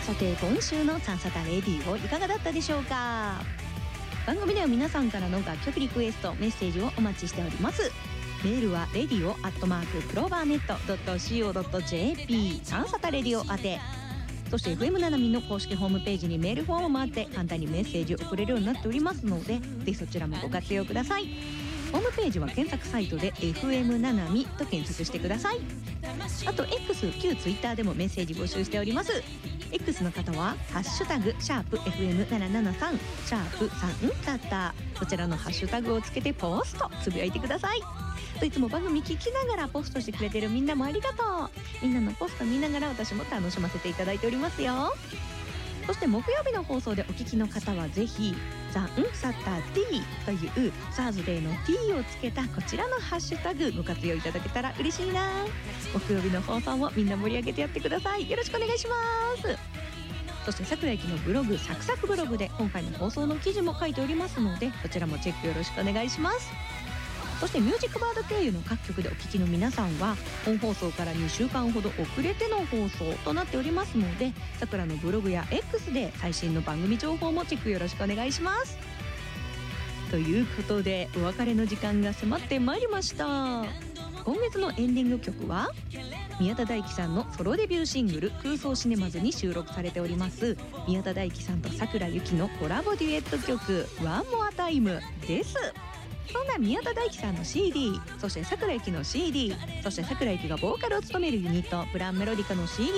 さて今週のサンサタレディオいかがだったでしょうか。番組では皆さんからの楽曲リクエストメッセージをお待ちしております。メールは radio@clovernet.co.jp サンサタレディオ宛て、そして FM ななみの公式ホームページにメールフォームもあって簡単にメッセージを送れるようになっておりますので、ぜひそちらもご活用ください。ホームページは検索サイトで FM ななみと検索してください。あと X 旧 Twitter でもメッセージ募集しております。 X の方はハッシュタグ#FM773 3サッター、こちらのハッシュタグをつけてポストつぶやいてください。いつも番組聞きながらポストしてくれてるみんなもありがとう。みんなのポスト見ながら私も楽しませていただいておりますよ。そして木曜日の放送でお聞きの方はぜひザンサッター T というサーズデーの T をつけたこちらのハッシュタグご活用いただけたら嬉しいな。木曜日の放送もみんな盛り上げてやってください。よろしくお願いします。そして桜井貴のブログサクサクブログで今回の放送の記事も書いておりますので、こちらもチェックよろしくお願いします。そしてミュージックバード経由の各局でお聞きの皆さんは本放送から2週間ほど遅れての放送となっておりますので、さくらのブログや X で最新の番組情報もチェックよろしくお願いします。ということでお別れの時間が迫ってまいりました。今月のエンディング曲は宮田大輝さんのソロデビューシングル空想シネマズに収録されております宮田大輝さんと桜井由紀のコラボデュエット曲ワンモアタイムです。そんな宮田大輝さんの CD、 そして桜井由紀の CD、 そして桜井由紀がボーカルを務めるユニットプランメロディカの CD